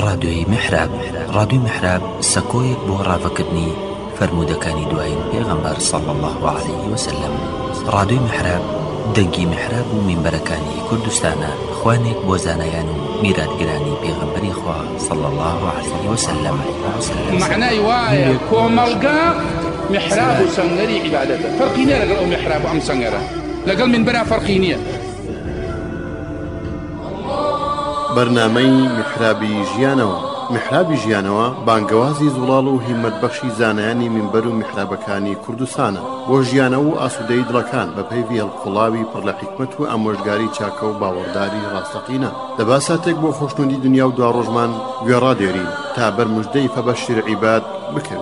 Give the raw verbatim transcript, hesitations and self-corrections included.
رادیۆی میحراب. رادیۆی میحراب سەکۆیەک بۆ ڕاوەکردنی فرمودەکانی دوایین پێغەمبەر صلی الله علیه وسلم. رادیۆی میحراب دەنگی میحراب و مینبەرەکانی کوردستانە، خوانێک بۆ زانایان و میراتگرانی پێغەمبەری خوا صلی الله علیه وسلم. معنای وایە کۆمەڵگا میحراب و سەنگەری عیبادەتە، فەرقی نییە لەگەڵ ئەو میحراب و ئەم سەنگەرە، لەگەڵ مینبەرە فەرقی نییە. بەرنامەی میحرابی ژیانەوە. میحرابی ژیانەوە بانگەوازی زوڵاڵ و هیمەتبەخشی زانایانی مینبەر و میحرابەکانی کوردستانە بۆ ژیانەوە و ئاسوودەی دڵەکان بە پەیوی هەڵقوڵاوی پڕ لە حیکمەت و ئامۆژگاری چاکە و باوەڕداری ڕاستەقینە. دەبا ساتێک بۆ خۆشنودی دنیا و دوا ڕۆژمان گوێڕادێرین تا بەرموژدەی فەبەشیر عیباد بکەوین.